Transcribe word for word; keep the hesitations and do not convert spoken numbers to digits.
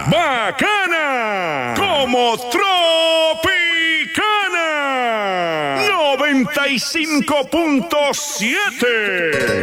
bacana, como Tropicana noventa y cinco punto siete.